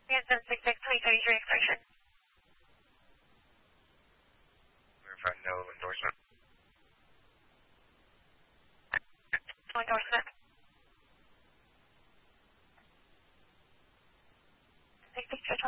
Transit 66-2033 expiration. Verify no endorsement. No endorsement. 66